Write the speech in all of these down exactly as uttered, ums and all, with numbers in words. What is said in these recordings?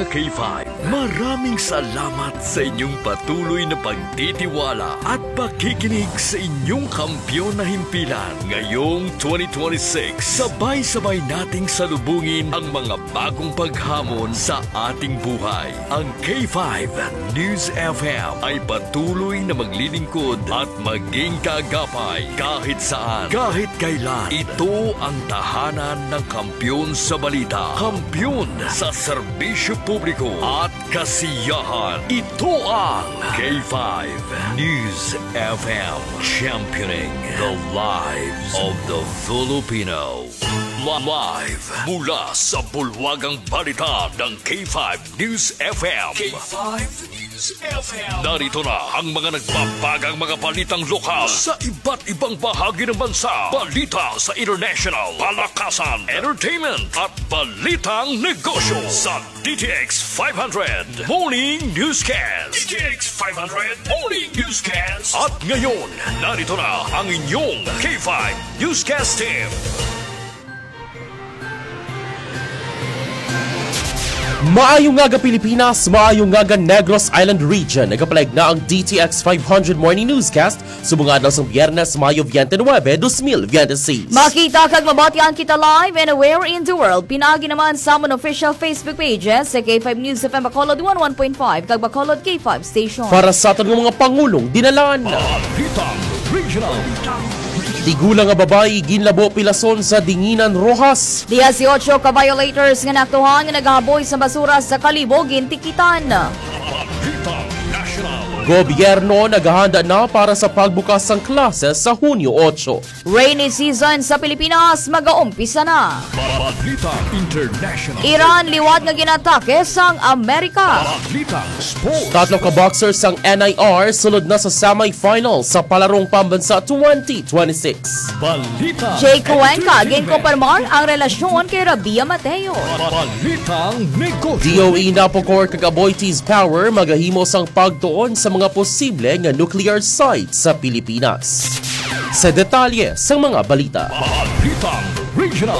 mga K five, maraming salamat sa inyong patuloy na pagtitiwala at pakikinig sa inyong kampyon na himpilan. Ngayong twenty twenty-six, sabay-sabay nating salubungin ang mga bagong paghamon sa ating buhay. Ang K five News F M ay patuloy na maglilingkod at maging kaagapay kahit saan, kahit kailan. Ito ang tahanan ng kampyon sa balita, kampyon sa serbisyo publiko at kasiyahan. Ito ang K five News F M, championing the lives of the Filipino. Live mula sa bulwagang balita ng K five News F M. K five News F M. Narito na ang mga nagbabagang mga balitang lokal sa iba't ibang bahagi ng bansa. Balita sa international, palakasan, entertainment at balitang negosyo sa D T X five hundred Morning Newscast. D T X five hundred Morning Newscast. At ngayon, narito na ang inyong K five Newscast team. Maayong nga Pilipinas, maayong nga Negros Island Region. Nagapalag na ang D T X five hundred Morning Newscast subungan daw sa Biyernes, Mayo twenty-nine, two thousand twenty-six. Makita kag mabatian kita live anywhere in the world. Pinagi naman sa amon official Facebook pages sa K five News F M Bacolod one oh one point five kag Bacolod K five Station. Para sa aton mga pangulong dinalan. Balitang Regional. Tigulang nga babae ginlabo pilason sa Dinginan, Rojas. eighteen ka violators nga naktuhan nga naghaboy sa basura sa Kalibo, gintikitan. Balitang National. Gobyerno naghahanda na para sa pagbukas ng klases sa Hunyo eight. Rainy season sa Pilipinas mag-aumpisa na. Balitang International. Iran liwat nga ginatake sang Amerika. Balitang Sports. Tatlo ka boxers ang N I R sulod na sa semi-final sa Palarong Pambansa twenty twenty-six. Balitang Jay Cuenca ginkopermar ang relasyon kay Rabia Mateo. Balitang Negosyo. D O E napokor kag Aboitiz Power magahimo sang pagtuon sa mga posible nga nuclear sites sa Pilipinas. Sa detalye sa mga balita. Balitang Regional.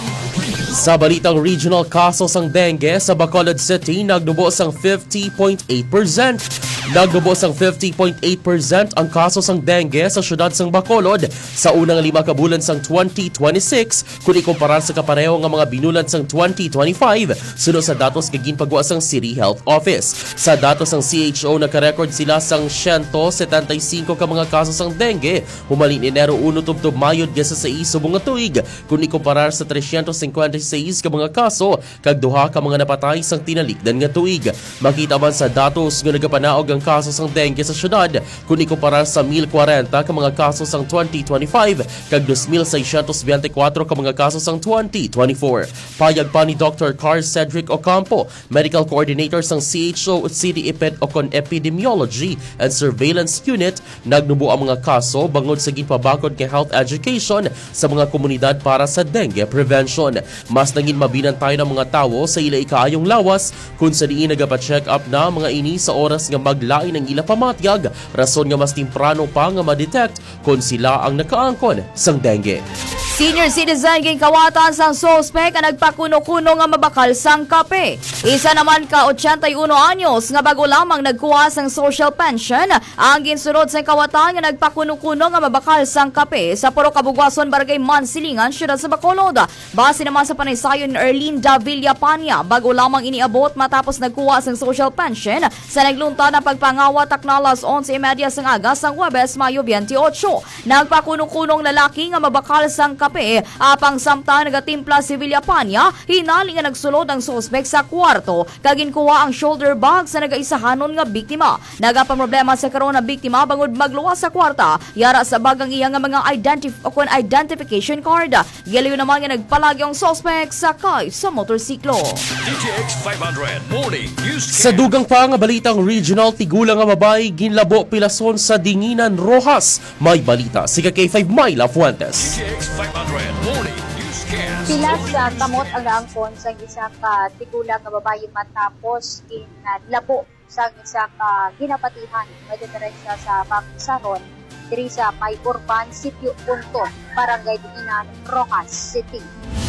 Sa balitang regional, kaso sang dengue sa Bacolod City nagnubo sang fifty point eight percent. Nagnubo sang fifty point eight percent ang kaso sang dengue sa syudad sang Bacolod sa unang lima ka bulan sang twenty twenty-six kung ikumpara sa kapareho nga mga binulan sang twenty twenty-five suno sa datos kag ginpagwa sang City Health Office. Sa datos sang C H O naka-record sila sang one hundred seventy-five ka mga kaso sang dengue humalin Enero one tubtob Mayo sixteen subong nga tuig kung ikumpara sa three hundred fifty-six ka mga kaso kag duha ka mga napatay sang tinalikdan nga tuig. Makita man sa datos nga nagapanaog ang kaso sang dengue sa syudad kung ikumpara sa one thousand forty ka mga kaso sang twenty twenty-five kag two thousand six hundred twenty-four ka mga kaso sang twenty twenty-four. Payag pa ni Doctor Carl Cedric Ocampo, Medical Coordinator sang C H O at City Epid Ocon Epidemiology and Surveillance Unit, nagnubo ang mga kaso bangod sa ginpabakod nga health education sa mga komunidad para sa dengue prevention. Mas nangin mabinan tayo ng mga tawo sa ila ikaayong lawas kung sa diin nagapa-check up na mga ini sa oras nga maglain ang ila pamatyag, rason nga mas temprano pa nga ma-detect kung sila ang nakaangkon sang dengue. Senior citizen ging kawatan sang suspek ang nagpakuno-kuno nga mabakal sang kape. Isa naman ka eighty-one anyos nga bago lamang nagkuha sang social pension ang ginsunod sang kawatan nga nagpakuno-kuno nga mabakal sang kape sa Puro Kabugwason, Barangay Mansilingan, siyudad sa Bacolod. Base naman sa panaysayon ni Erlinda Villapania, bago lamang iniabot matapos nagkuha sang social pension sa naglunta ng pagpangawat taknalas eleven thirty sang aga sang Huwebes, Mayo twenty-eight. Nagpakuno-kunong lalaki nga mabakal sang kape apang samtang nagatimpla si Villapania, hinaling nga nagsulod ang suspek sa kwarto kagin kuha ang shoulder bag sa nagaisahanon nga biktima. Nagapamroblema sa karon na biktima bangod magluwas sa kwarta yara sa bagang iya nga mga identif- o kun identification card. Giliw naman nga nagpalagi ang suspek sakay sa motorsiklo. D T X five hundred Morning Newscast. Sa dugang pa nga balitang regional, tigulang nga babae ginlabo pilason sa Dinginan, Rojas. May balita si K five Myla Fuentes. D T X five hundred Morning Newscast. Sila sa kamot ang angkon sa isa ka tigulang nga babae matapos ginlabo sa isa ka ginapatihan madadiretsa sa Bangsaron diri sa May Urban Sitio Punton, Barangay Dinginan, Rojas City.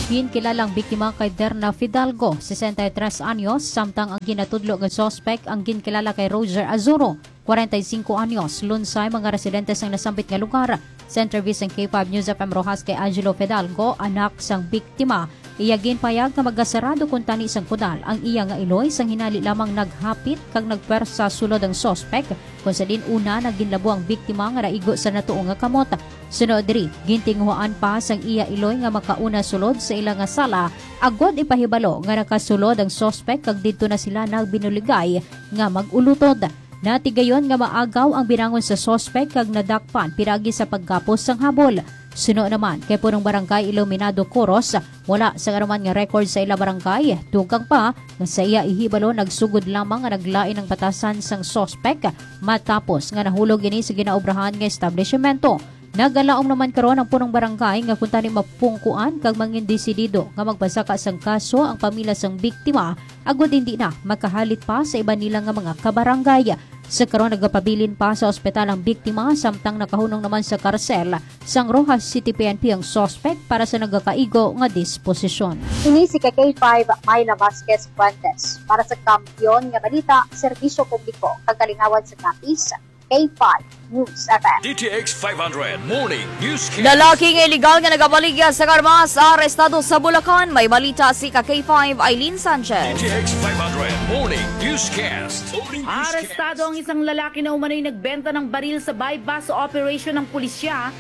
Ginkilalang biktima kay Derna Fidalgo, sesenta y tres anyos, samtang ang ginatudlo nga suspect ang ginkilala kay Roger Azuro, forty-five anyos, lunsay mga residente sang nasambit nga lugar. Sa interview ng K five News F M Rojas kay Angelo Fidalgo, anak sang biktima, iya ginpayag nga magasarado kung tani sang kudal ang iya nga iloy sang hinali lamang naghapit kag nagpersa sulod ang suspect kung sa din una naginlabo ang biktima nga naigo sa natuong nga kamot. Sunod diri, gintinguhaan pa sang iya iloy nga makauna sulod sa ilang nga sala, agod ipahibalo nga nakasulod ang suspect kag didto na sila nagbinuligay nga magulutod. Natigayon nga maagaw ang binangon sa suspect kag nadakpan piragi sa paggapos sang habol. Suno naman kay punong barangay Iluminado Coros, wala sa karuman nga record sa ila barangay. Tugang pa nga sa iya ihibalo nagsugod lamang nga naglain ng batasan sang suspect matapos nga nahulog ini sa ginaobrahan nga establishmento. Nagalaom naman karon ang punong barangay nga kung tani mapungkuan kag mangin desidido nga magbasaka sang kaso ang pamilya sang biktima, agud hindi na makahalit pa sa iba nila nga mga kabarangay. Sa karon nagapabilin pa sa ospital ang biktima, samtang nakahunong naman sa karsel sang Rojas City P N P ang suspect para sa nagakaigo nga disposisyon. Ini si K five Mayla Vasquez Fuentes para sa Kampiyon nga Balita, Serbisyo Publiko, kagalingawan sa Kapis, K five News F M. D T X five hundred Morning Newscast. Lalaking iligal nga nagabaligya sa Karmas, arestado sa Bulacan. May balita si K five Eileen Sanchez. D T X five hundred Morning Newscast. Morning Newscast. Arestado ang isang lalaki na umano'y nagbenta ng baril sa bypass operation ng pulisya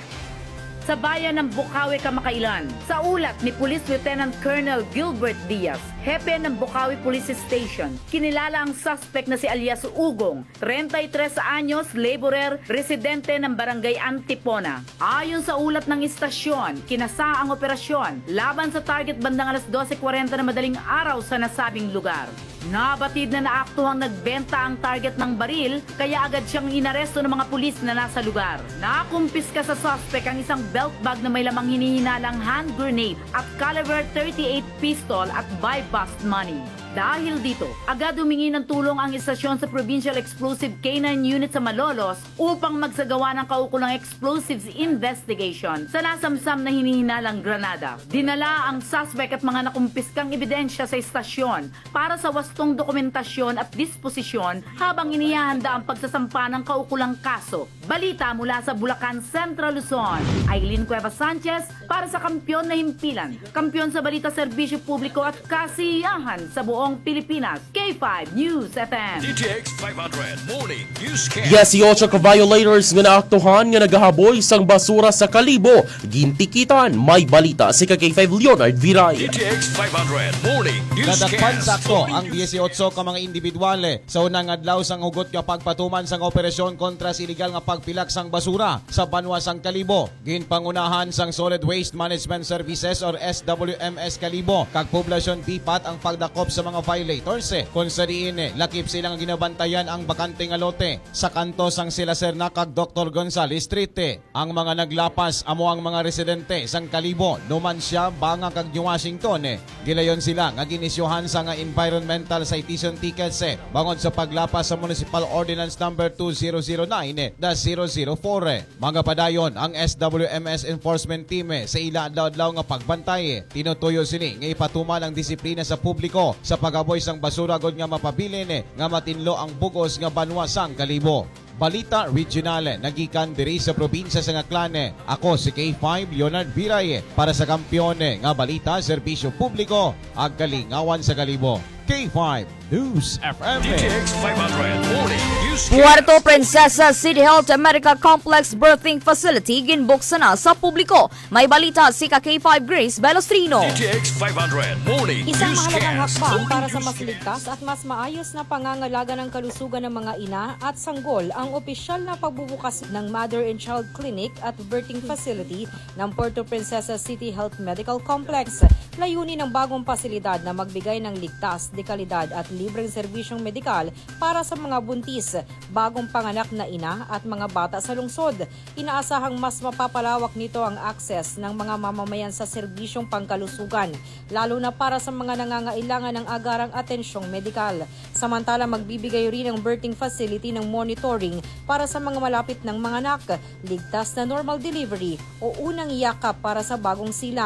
sa bayan ng Bukawi, Kamakailan. Sa ulat ni Police Lieutenant Colonel Gilbert Diaz, hepe ng Bukawi Police Station, kinilala ang suspect na si alias Ugong, thirty-three anyos, laborer, residente ng Barangay Antipona. Ayon sa ulat ng istasyon, kinasa ang operasyon laban sa target bandang alas twelve forty na madaling araw sa nasabing lugar. Nabatid na naaktuhang nagbenta ang target ng baril, kaya agad siyang inaresto ng mga pulis na nasa lugar. Nakumpiska sa suspect ang isang belt bag na may lamang hinihinalang hand grenade at caliber thirty-eight pistol at buy bust money. Dahil dito, agad humingi ng tulong ang istasyon sa Provincial Explosive K nine Unit sa Malolos upang magsagawa ng kaukulang explosives investigation sa nasamsam na hinihinalang granada. Dinala ang suspect at mga nakumpiskang ebidensya sa istasyon para sa wastong dokumentasyon at disposisyon habang inihahanda ang pagsasampa ng kaukulang kaso. Balita mula sa Bulacan, Central Luzon. Eileen Cuevas Sanchez para sa Kampiyon na Himpilan. Kampiyon sa Balita, Serbisyo Publiko at Kasiyahan sa buong Pilipinas. K five News F M. D T X five hundred Morning Newscast. eighteen ka-violators nga naaktuhan nga nagahaboy sang basura sa Kalibo. Gintikitan, may balita si K five Leonard Viray. D T X five hundred Morning Kadagpan Newscast. sakto ang eighteen ka mga individuale sa unang adlaw sang hugot nga pagpatuman sang operasyon kontra sa illegal nga pagpilak sang basura sa banwa sang Kalibo. Ginpangunahan sang Solid Waste Management Services or S W M S Kalibo kag poblasyon Pipat ang pagdakop sa mga violators eh. Kung sa diin eh, lakip silang ginabantayan ang bakante nga lote sa kanto sang sila Serna kag Doctor Gonzales Street eh. Ang mga naglapas amo ang mga residente sang Kalibo, Numancia, Banga kag New Washington eh. Gilayon sila nga ginisyohan sa nga environmental citation tickets eh. Bangod sa paglapas sa Municipal Ordinance number two thousand nine eh, dash zero zero four eh. Mga padayon ang S W M S Enforcement Team eh, sa ila adlaw-adlaw nga pagbantay eh. Tinutuyo sini nga ipatuman ang disiplina sa publiko sa pagaboy sang basura gud nga mapabilin eh, nga matinlo ang bugos nga banwa sang Kalibo. Balita Regional nagikan diri sa probinsya sa Ngaclane. Ako si K five Leonard Viray para sa Kampiyon nga Balita, Serbisyo Publiko ag kalingawan sa Kalibo. K five News F M. D T X five hundred Morning Newscast. Puerto Princesa City Health Medical Complex Birthing Facility ginbuksan na sa publiko. May balita si K five Grace Belostrino. D T X five hundred Morning Isang mahalagang Newscast. hakbang para sa mas ligtas at mas maayos na pangangalaga ng kalusugan ng mga ina at sanggol ang opisyal na pagbubukas ng Mother and Child Clinic at Birthing Facility ng Puerto Princesa City Health Medical Complex. Layunin ng bagong pasilidad na magbigay ng ligtas, dekalidad at libreng serbisyong medikal para sa mga buntis, bagong panganak na ina at mga bata sa lungsod. Inaasahang mas mapapalawak nito ang akses ng mga mamamayan sa serbisyong pangkalusugan, lalo na para sa mga nangangailangan ng agarang atensyong medikal. Samantala, magbibigay rin ang birthing facility ng monitoring para sa mga malapit ng mga anak, ligtas na normal delivery o unang yakap para sa bagong silang.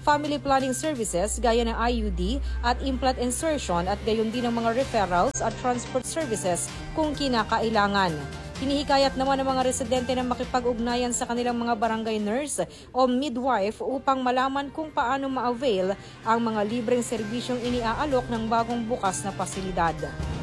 family planning services gaya ng I U D at implant insertion at gayon din ang mga referrals at transport services kung kinakailangan. Hinihikayat naman ng mga residente na makipag-ugnayan sa kanilang mga barangay nurse o midwife upang malaman kung paano ma-avail ang mga libreng serbisyong iniaalok ng bagong bukas na pasilidad.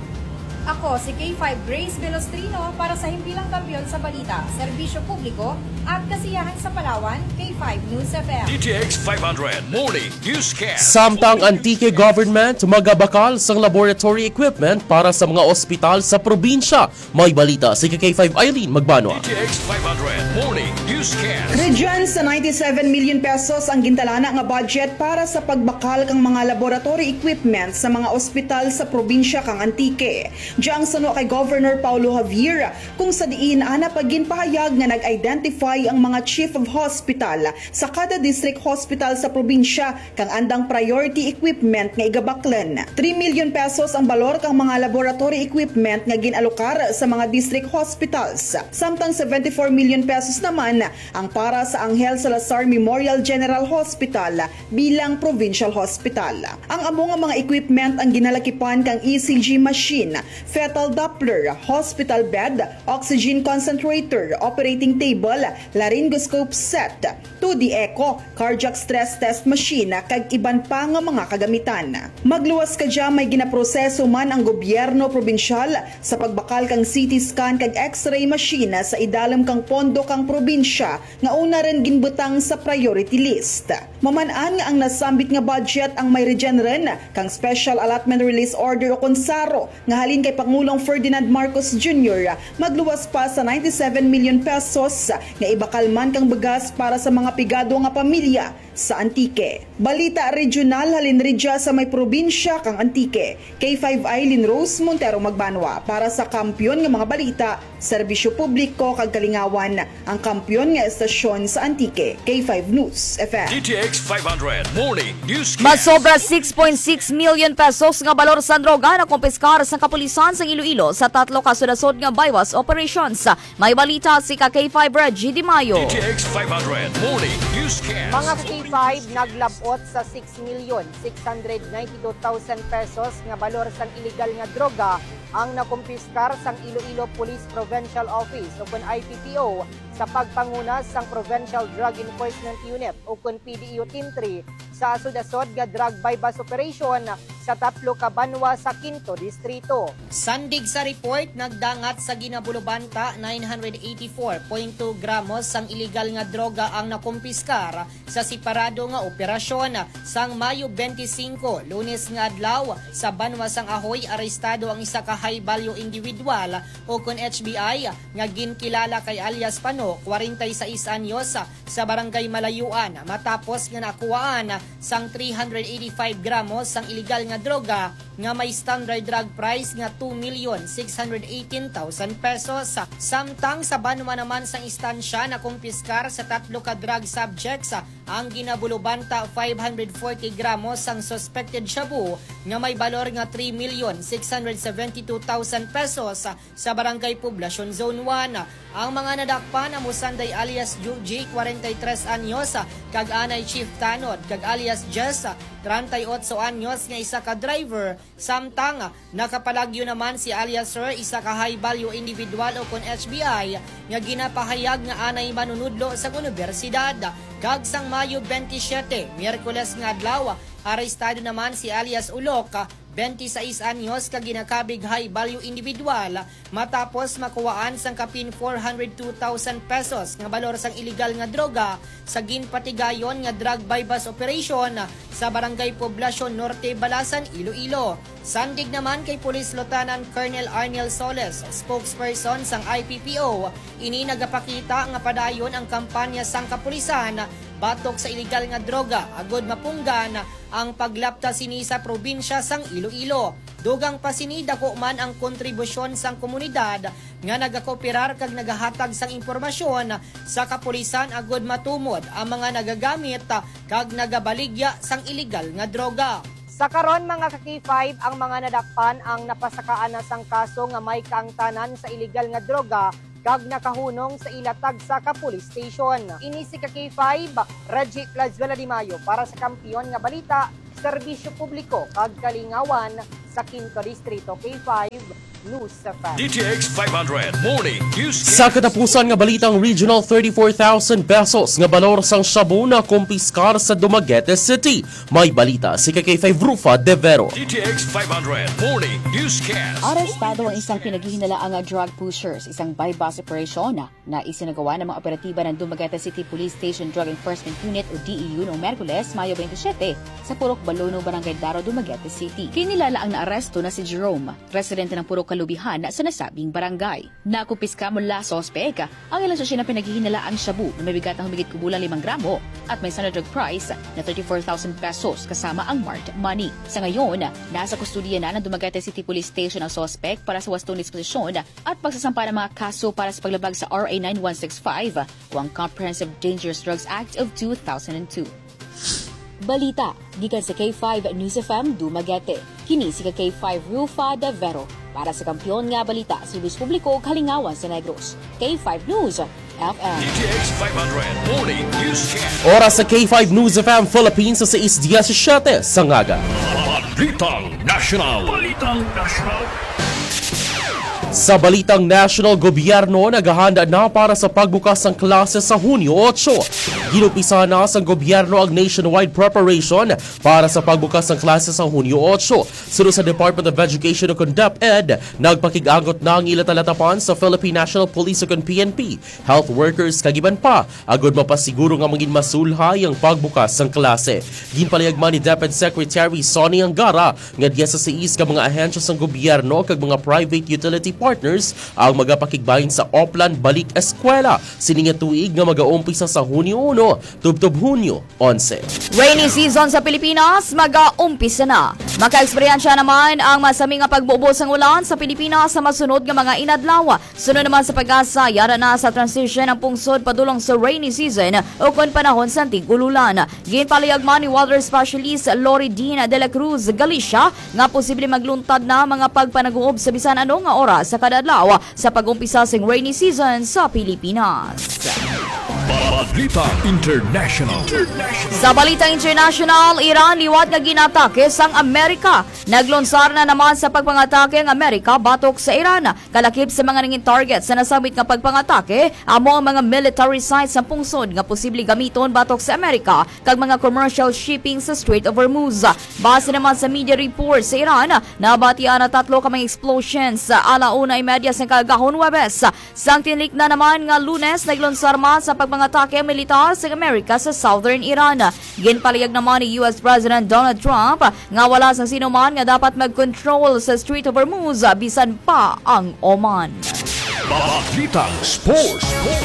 Ako si K five Grace Velostrino para sa Himpilang Kampiyon sa Balita, Serbisyo Publiko at Kasiyahan sa Palawan, K five News F M. D T X five hundred Morning Newscast. Samtang Antique Government magabakal sang laboratory equipment para sa mga ospital sa probinsya. May balita si K five Eileen Magbanwa. D T X five hundred Morning Newscast. Region sa ninety-seven million pesos ang gintalana nga budget para sa pagbakal kang mga laboratory equipment sa mga ospital sa probinsya kang Antique. Diyan sano kay Governor Paulo Javier kung sa diin ana paginpahayag nga nag-identify ang mga chief of hospital sa kada district hospital sa probinsya kang andang priority equipment nga igabaklan. three million pesos ang balor kang mga laboratory equipment nga ginalokar sa mga district hospitals. Samtang seventy-four million pesos naman ang para sa Angel Salazar Memorial General Hospital bilang provincial hospital. Ang amo nga mga equipment ang ginalakipan kang E C G machine, fetal Doppler, hospital bed, oxygen concentrator, operating table, laryngoscope set, two D echo, cardiac stress test machine, kag iban pa nga mga kagamitan. Magluwas kadya may ginaproseso man ang gobyerno probinsyal sa pagbakal kang C T scan kag X-ray machine sa idalam kang pondo kang probinsya nga una rin ginbutang sa priority list. Maman-an nga ang nasambit nga budget ang may regen rin kang special allotment release order o konsaro nga halin kay Pangulong Ferdinand Marcos Junior magluwas pa sa ninety-seven million pesos nga ibakal man kang bigas para sa mga pigado nga pamilya sa Antique. Balita regional halin ridya sa may probinsya kang Antique. K five Eileen Rose Montero Magbanwa para sa Kampiyon nga mga balita, Serbisyo Publiko kag Kalingawan, ang kampiyon nga estasyon sa Antique. K five News F M. D T X five hundred Morning Newscast. Masobra six point six million pesos nga balor sa droga na kumpiskar sa kapulisan sa Iloilo sa tatlo ka sudasod nga bypass operations. May balita si ka K five Reggie Di Mayo. D T X five hundred Morning Newscast. Mga K five naglabot sa six million six hundred ninety-two thousand pesos nga balor sang illegal nga droga ang nakumpiskar sang Iloilo Police Provincial Office o kun I P P O sa pagpanguna sang Provincial Drug Enforcement Unit o kun P D E O Team three sa asud-asud nga drug bypass operation sa tatlo ka banwa sa Quinto Distrito. Sandig sa report, nagdangat sa Ginabulubanta nine hundred eighty-four point two gramos sang illegal nga droga ang nakumpiskar sa separado nga operasyon sang Mayo twenty-five, Lunes nga adlaw sa banwa sang Ahoy. Arestado ang isa ka high value individual o kun H B I nga ginkilala kay alias Pano, forty-six anyos sa barangay Malayuan matapos nga nakuhaan sang three hundred eighty-five gramos sang illegal nga droga nga may standard drug price nga two million six hundred eighteen thousand pesos. Samtang sa banwa naman sang istansya na kumpiskar sa tatlo ka drug subjects ang Ginabulubanta five hundred forty gramos sang suspected shabu nga may balor nga three million six hundred seventy-two thousand pesos sa barangay Poblacion Zone one. Ang mga nadakpan ang Musanday alias Juji, forty-three anyos, kag Anay Chief Tanod, kag alias Jess, thirty-eight anyos nga isa ka driver. Samtang nakapalagyo naman si alias Sir, isa ka high value individual o kun H B I nga ginapahayag nga anay manunudlo sa universidad. Kag sang Mayo twenty-seven, Miyerkules nga adlaw, arestado naman si alias Ulok, twenty-six anyos ka ginakabig high value individual matapos makuwaan sang kapin four hundred two thousand pesos nga balor sang illegal nga droga sa ginpatigayon nga drug bypass operation sa barangay Poblacion Norte, Balasan, Iloilo. Sandig naman kay Police Lieutenant Colonel Arnel Soles, spokesperson sang I P P O, ini nagapakita nga padayon ang kampanya sang kapulisan batok sa illegal nga droga agod mapunggan ang paglapta sini sa probinsya sang Iloilo. Dugang pa sini dako man ang kontribusyon sang komunidad nga nagakooperar kag nagahatag sang impormasyon sa kapulisan agod matumod ang mga nagagamit kag nagabaligya sang illegal nga droga. Sa karon mga ka K five, ang mga nadakpan ang napasakaan na sang kaso nga may kaangtanan sa illegal nga droga kag nakahunong sa ilatag sa ka police station. Ini si ka K five, Raji Plazuela Di Mayo para sa Kampiyon nga Balita, Serbisyo Publiko kag Kalingawan sa Quinto Distrito. K five News sa Fan. D T X five hundred Morning News. Sa katapusan nga balitang regional thirty-four thousand pesos nga balor sang shabu na kumpiskar sa Dumaguete City. May balita si K five Rufa De Vero. D T X five hundred Morning Newscast. Arestado ang isang pinaghihinalaang drug pushers, isang bypass operation na isinagawa ng mga operatiba ng Dumaguete City Police Station Drug Enforcement Unit o D E U noong Merkules, Mayo twenty-seven sa Purok Balono, Barangay Daro, Dumaguete City. Kinilala ang naaresto na si Jerome, residente ng Purok Kalubihan sa nasabing barangay. Nakupiska mula sospek ang ilang sasya na pinaghihinalaang shabu na may bigat ng humigit kubulang limang gramo at may standard drug price na thirty-four thousand pesos kasama ang marked money. Sa ngayon, nasa kustudiya na ng Dumaguete City Police Station ang sospek para sa wastong disposisyon at pagsasampa ng mga kaso para sa paglabag sa R A nine one six five o ang Comprehensive Dangerous Drugs Act of two thousand two. Balita, gikan sa K five News F M Dumaguete. Kini si K five Rufa De Vero para sa Kampiyon nga Balita, Serbisyo Publiko, Kalingawan sa Negros. K five News F M. D T X five hundred Morning Newscast. Oras sa K five News F M Philippines sa sais diecisiete sa ngaga. Balitang National. Balitang National. Sa Balitang National, gobyerno naghahanda na para sa pagbukas ng klase sa Hunyo eight. Ginupisa na sa gobyerno ang nationwide preparation para sa pagbukas ng klase sa Hunyo eight. Sunod sa Department of Education o DepEd, nagpakig-agot na ang ilatalatapan sa Philippine National Police o P N P. Health workers kagiban pa, agad mapasiguro nga maging masulhay ang pagbukas ng klase. Ginpalayagman ni DepEd Secretary Sonny Angara nga diya sa sais ka mga ahensya sa gobyerno kag mga private utility partners ang magapakigbahin sa Oplan Balik Eskwela sininga tuig nga mag-aumpisa sa Hunyo one tubtob Hunyo eleven. Rainy season sa Pilipinas mag-aumpisa na. Maka-eksperyensya naman ang masaming nga pagbuubos ng ulan sa Pilipinas sa masunod nga mga inadlaw. Sunod naman sa pag-asa, yara na sa transition ang pungsod padulong sa rainy season o kon panahon sa tig-ululan. Ginpalayagman ni weather specialist Lori Dina de la Cruz Galicia nga posible magluntad na mga pagpanaguob sa bisan ano nga oras sa kada adlaw sa pag-umpisa sing rainy season sa Pilipinas. Balita International. Sa Balita International, Iran liwat nga ginatake sang Amerika. Naglonsar na naman sa pagpangatake ang Amerika batok sa Iran. Kalakip sa mga nanging targets na nasabit nga pagpangatake amo ang mga military sites sa pungsod nga posible gamiton batok sa Amerika kag mga commercial shipping sa Strait of Hormuz. Base naman sa media report sa Iran, nabatian na tatlo ka mga explosions sa alauna y media sa kagahon Webes. Sang tinlik na naman nga Lunes naglonsar man sa pagpangatake militar sa Amerika sa Southern Iran. Ginpalayag naman ni U S President Donald Trump nga wala sang sino man nga dapat mag-control sa Strait of Hormuz bisan pa ang Oman. Balitang Sports.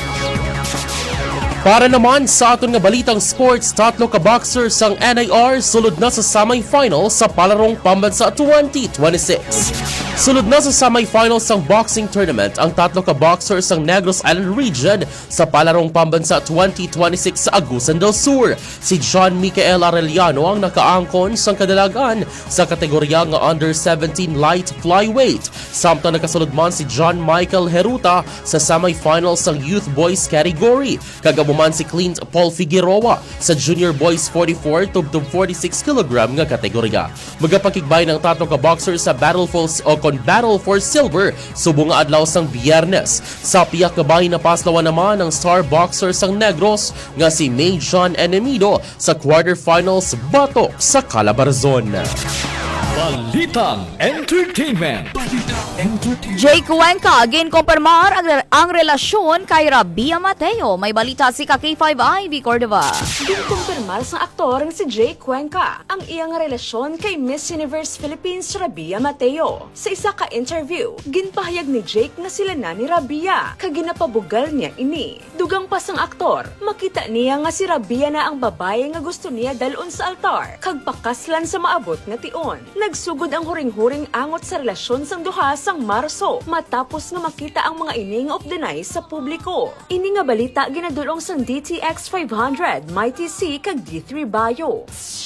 Para naman sa aton nga balitang sports, tatlo ka boxers ang N I R sulod na sa semifinals sa Palarong Pambansa twenty twenty-six. Sulod na sa semifinals ng boxing tournament ang tatlo ka boxers ng Negros Island Region sa Palarong Pambansa twenty twenty-six sa Agusan del Sur. Si John Michael Arellano ang nakaangkon sa kadalagan sa kategorya nga under seventeen light flyweight. Samtang nakasulod man si John Michael Heruta sa semifinals ng youth boys category. Kagabuman si Clint Paul Figueroa sa junior boys forty-four to forty-six kilogram nga kategorya. Magapakigbahay ng tatlo ka boxers sa Battle for o kon Battle for Silver subong nga adlaw sang Biyernes. Sa piyak nga bahin na paslawan naman ang star boxer sang Negros nga si May John Enemido sa quarterfinals batok sa Calabarzon. Balitang Entertainment. Balitang Entertainment. Jay Cuenca ginkompirmar ang, ang relasyon kay Rabia Mateo. May balita si K five Ivy Cordova. Ginkompirmar sa aktor nga si Jay Cuenca ang iyang relasyon kay Miss Universe Philippines Rabia Mateo. Sa isa ka interview, ginpahayag ni Jake na sila na ni Rabia kag ginapabugal niya ini. Dugang pa sang aktor, makita niya nga si Rabia na ang babae nga gusto niya dalon sa altar kag pakaslan sa maabot nga tion. Nagsugod ang huring-huring angot sa relasyon sang duha sang Marso matapos nga makita ang mga ini nga updenay sa publiko. Ini nga balita ginadulong sang D T X five hundred, Mighty C kag D three Bio.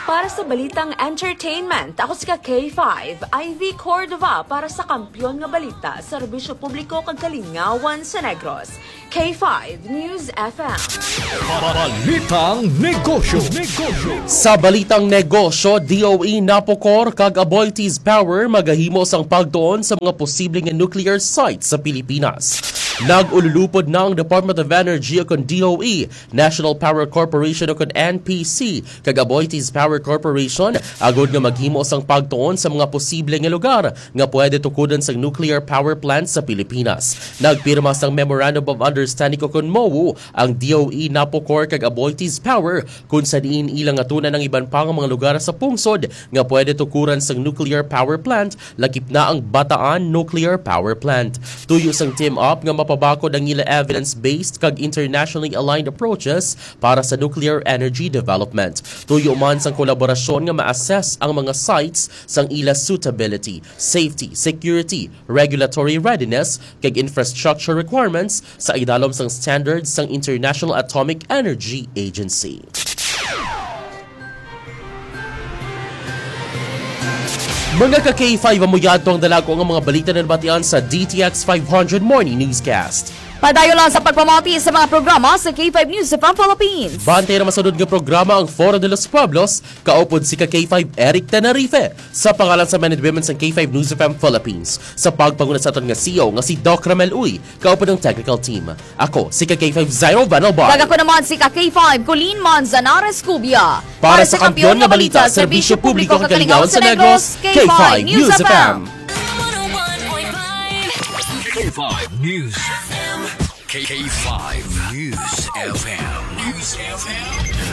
Para sa Balitang Entertainment, ako si K five, Ivy Cordova para sa Kampiyon nga Balita, Serbisyo Publiko kag Kalingawan sa Negros. K five News F M. Balitang Negosyo. Negosyo. Sa Balitang Negosyo, D O E napokor kag Aboitiz Power magahimo sang pagtuon sa mga posibleng nuclear sites sa Pilipinas. Nag-ululupod na ang Department of Energy o kon D O E, National Power Corporation o kon N P C, kag Aboitiz Power Corporation agod nga maghimo sang pagtuon sa mga posibleng lugar nga pwede tukudan sa nuclear power plants sa Pilipinas. Nagpirma sang Memorandum of Understanding o kon M O U ang D O E napokor kag Aboitiz Power kung sa diin ilang atunan ng iban pang mga lugar sa pungsod nga pwede tukuran sa nuclear power plant, lakip na ang Bataan Nuclear Power Plant. Tuyo sang team up nga mapabakod ang ila evidence-based kag internationally aligned approaches para sa nuclear energy development. Tuyo man sang kolaborasyon nga ma-assess ang mga sites sang ila suitability, safety, security, regulatory readiness kag infrastructure requirements sa idalom sang standards sang International Atomic Energy Agency. Mga ka-K five amuyado ang dalago ang mga balita na nabatian sa D T X five hundred Morning Newscast. Padayo lang sa pagpamati sa mga programa sa K five News from Philippines. Bante na masunod nga programa ang Foro de los Pueblos, kaupod si ka-K five Eric Tenerife sa pangalan sa men and women sa K five News F M Philippines. Sa pagpanguna sa aton nga C E O nga si Doc Ramel Uy, kaupod ng technical team. Ako si ka-K five Zairo Vanalbar. Kag ako naman si ka-K five Colleen Manzanares Cubia. Para, Para sa Kampiyon nga Balita, Serbisyo Publiko kag Kalingawan sa Negros, K five News F M. K five News F M. K five News F M. News F M.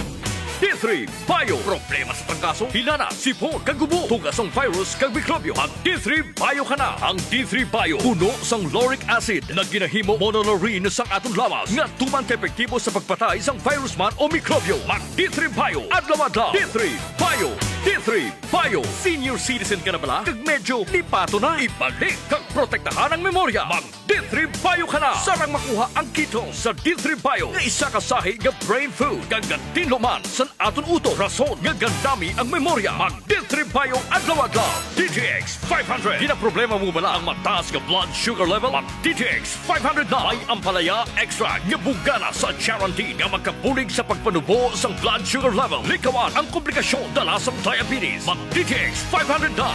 D three Bio. Problema sa pangkaso, hinana, sipon, kagubo, tugasong virus, kag mikrobyo. Ang D three Bio ka na. Ang D three Bio, puno sang lauric acid na ginahimo monolaurin sang aton lawas nga tuman ka-epektibo sa pagpatay sang virus man o mikrobyo. Mag D three Bio. Adlaw-adlaw. D three Bio. D three Bio. Senior citizen ka na bala? Kag medyo lipato na. Ibalik kag protektahan ang memorya. Mag D three Bio ka na. Sarang makuha ang kito sa D three Bio nga isa ka sahi nga brain food kag gantinlo man sa aton uto. Rason nga gandami ang memorya. Mag D three Bio adlaw-adlaw. D T X five hundred. Di na problema mo bala ang mataas nga blood sugar level? Mag D T X five hundred na. May ampalaya extra nga bugana sa guarantee nga magkabulig sa pagpanubo sang blood sugar level. Likawan ang komplikasyon dala sa diabetes. Mag D T X five hundred na.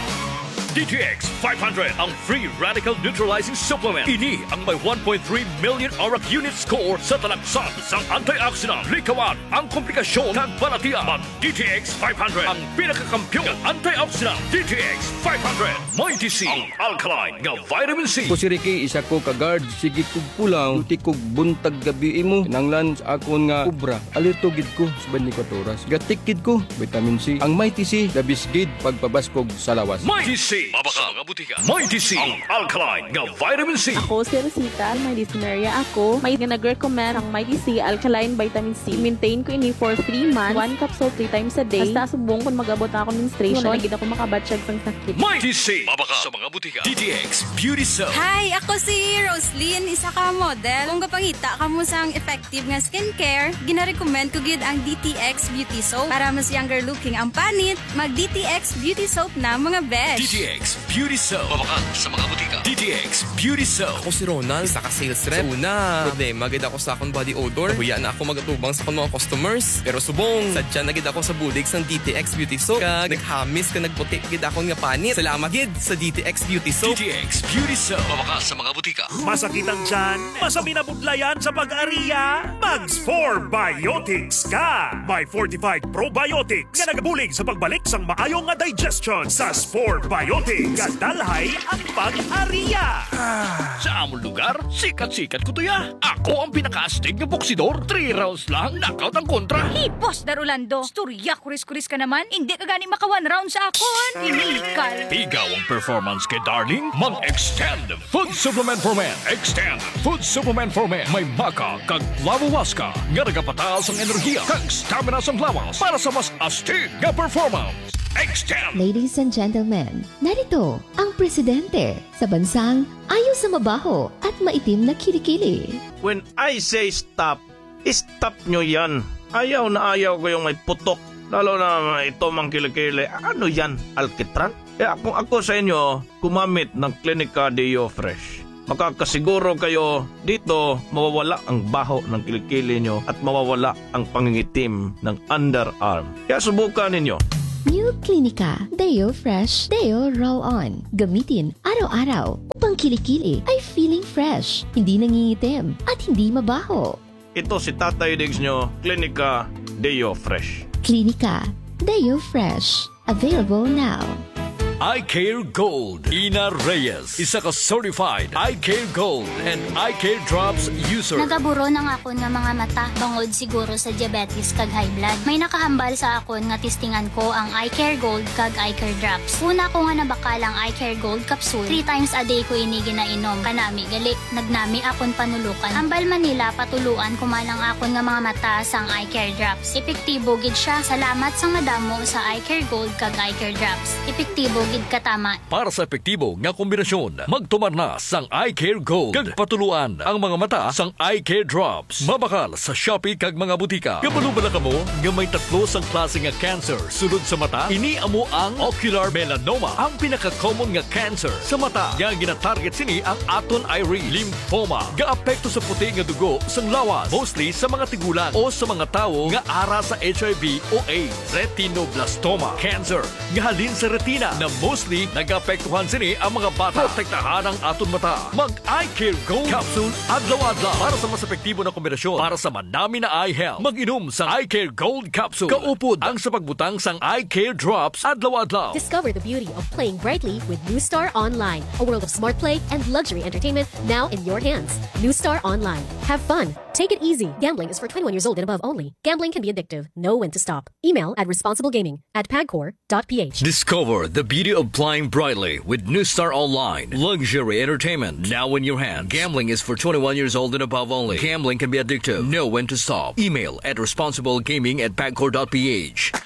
D T X five hundred, ang free radical neutralizing supplement. Ini ang may one point three million O R A C unit score sa talagsan sang antioxidant. Likawan ang komplikasyon ng balatian. Mag D T X five hundred, ang pinakakampiyon ng antioxidant. D T X five hundred, may T C, ang alkaline nga vitamin C. Ko si Ricky, isa ko kagard, sige kog pulang, uti kog buntag gabi mo. Nanglan sa akon nga ubra, alertogid ko sa twenty-four oras. Gatikid ko, vitamin C. Ang may T C, labisgid pagpabaskog sa lawas. May T C. Mabaka mga butika. May T C, ang alkaline nga vitamin C. Ako si Rosita, may dyspnea ako. May nag-recommend ang May T C alkaline vitamin C. Maintain ko ini for three months. One capsule three times a day. Basta subong kung magabot ako menstruation. Wala na gid ako makabatsyag sang sakit. May T C. Mabaka sa mga butika. D T X Beauty Soap. Hi, ako si Roslyn, isa ka model. Kung kapangita ka mo sang effective nga skincare, gina-recommend ko gid ang D T X Beauty Soap. Para mas younger looking ang panit, mag D T X Beauty Soap na mga besh. D T X Beauty Soap. Mabaka sa mga butika. D T X Beauty Soap. Ako si Ronald, isa ka sales rep. Una, problema gid ako sa akong body odor. Huya na ako magatubang sa akong mga customers. Pero subong, sadya na gid ako sa bulig sang D T X Beauty Soap. Kag naghamis ka nagputi gid akong nga panit. Salamat gid sa D T X Beauty Soap. D T X Beauty Soap. Mabaka sa mga butika. Masakit ang tiyan, masami na budlayan sa pag-ariya. Mags four Biotics ka. May fortified probiotics nga nagabulig sa pagbalik sang maayo nga digestion. Sa four Biotics, kadalhay ang pag-ariya. Sa among lugar, sikat-sikat ko to ya. Ako ang pinaka-astig na boksidor. Three rounds lang, knockout ang kontra. Hey, Boss Darulando, storya kuris-kuris ka naman. Hindi ka gani maka one round sa akon. Inikal. Ikaw ang performance kay darling. Mag-extend food supplement for men. Extend food supplement for men. May maka kag lawawaska nga nagapataas ang enerhiya kag stamina sa lawas para sa mas astig nga performance. Extend! Ladies and gentlemen, narito ang presidente sa bansang ayaw sa mabaho at maitim na kilikili. When I say stop, stop nyo yan. Ayaw na ayaw ko yung may putok Lalo na ito mang kilikili. Ano yan, alkitran? Kaya kung ako sa inyo, gumamit ng Clinica Deo Fresh. Makakasiguro kayo dito mawawala ang baho ng kilikili nyo at mawawala ang pangingitim ng underarm. Kaya subukan ninyo. New Clinica Deo Fresh Deo Roll-On. Gamitin araw-araw upang kilikili ay feeling fresh, hindi nangingitim at hindi mabaho. Ito si Tatay Diggs nyo, Clinica Deo Fresh. Clinica Deo Fresh. Available now. iCare Gold. Ina Reyes, isa ka certified iCare Gold and iCare Drops user. Nagaburo ng akon nga mga mata bangod siguro sa diabetes kag high blood. May nakahambal sa akon nga testingan ko ang iCare Gold kag iCare Drops. Una ko nga nabakalang iCare Gold capsule. Three times a day ko ini ginainom. Kanami gali, nagnami akon panulukan. Ambal Manila patuluan kumalang akon nga mga mata sang iCare Drops. Epektibo gid siya. Salamat sang madamo sa iCare Gold kag iCare Drops. Epektibo gid katama. Para sa epektibo nga kombinasyon, magtumar na sang iCare Gold. Kag patuluan ang mga mata sang iCare Drops. Mabakal sa Shopee kag mga butika. Kabalo ba na kamo nga may tatlo sang klase nga cancer sulod sa mata? Ini amo ang ocular melanoma, ang pinaka-common nga cancer sa mata. Nga gina-target sini ang aton iris, lymphoma. Gaapekto sa puti nga dugo sang lawas, mostly sa mga tigulang o sa mga tawo nga ara sa H I V o AIDS. Retinoblastoma cancer nga halin sa retina na mostly nag-apektuhan sini ang mga bata. Protektahan ang aton mata. Mag-iCare Gold Capsule adlaw-adlaw para sa mas epektibo na kombinasyon para sa manami na eye health. Mag-inom sa iCare Gold Capsule. Kaupod ang sa pagbutang sang iCare Drops adlaw-adlaw. Discover the beauty of playing brightly with New Star Online, a world of smart play and luxury entertainment now in your hands. New Star Online. Have fun. Take it easy. Gambling is for twenty-one years old and above only. Gambling can be addictive. Know when to stop. Email at responsiblegaming at pagcor dot p h. Discover the beauty of playing brightly with New Star Online. Luxury entertainment now in your hands. Gambling is for twenty-one years old and above only. Gambling can be addictive. Know when to stop. Email at responsiblegaming at pagcor dot p h.